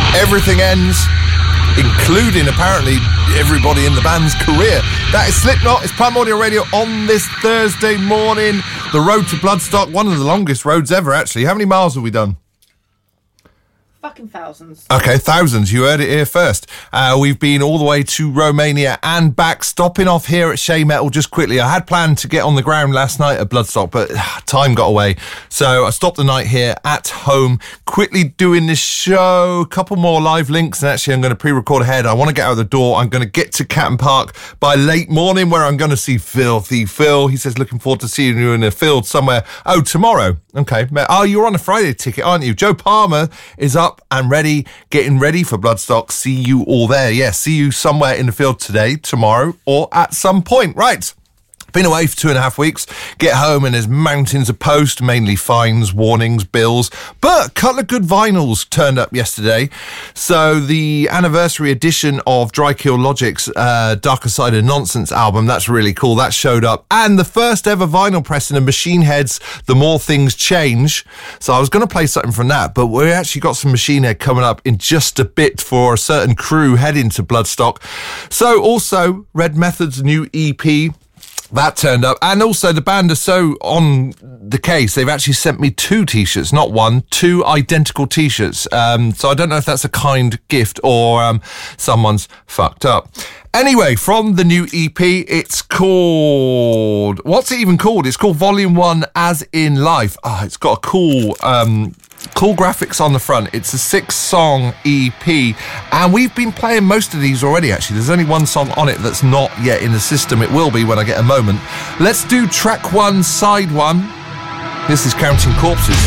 Everything ends, including apparently everybody in the band's career. That is Slipknot. It's Primordial Radio on this Thursday morning. The road to Bloodstock, one of the longest roads ever, actually. How many miles have we done? Fucking thousands. Okay, thousands. You heard it here first. We've been all the way to Romania and back, stopping off here at Shea Metal just quickly. I had planned to get on the ground last night at Bloodstock, but time got away. So I stopped the night here at home, quickly doing this show, a couple more live links, and actually I'm going to pre-record ahead. I want to get out the door. I'm going to get to Catton Park by late morning, where I'm going to see Filthy Phil. He says, looking forward to seeing you in a field somewhere. Oh, tomorrow. Okay. Oh, you're on a Friday ticket, aren't you? Joe Palmer is up and ready, getting ready for Bloodstock. See you all there. Yeah, see you somewhere in the field today, tomorrow, or at some point. Right. Been away for 2.5 weeks. Get home and there's mountains of post, mainly fines, warnings, bills. But a couple of good vinyls turned up yesterday. So the anniversary edition of Dry Kill Logic's Darker Side of Nonsense album, that's really cool. That showed up. And the first ever vinyl pressing of Machine Head's The More Things Change. So I was going to play something from that, but we actually got some Machine Head coming up in just a bit for a certain crew heading to Bloodstock. So also Red Method's new EP, that turned up. And also the band are so on the case, they've actually sent me 2 t-shirts, not one, 2 identical t-shirts. So I don't know if that's a kind gift or someone's fucked up. Anyway, from the new EP, it's called... What's it even called? It's called Volume 1 As In Life. It's got a cool graphics on the front. It's a 6-song EP, and we've been playing most of these already, actually. There's only one song on it that's not yet in the system. It will be when I get a moment. Let's do track 1, side 1. This is Counting Corpses.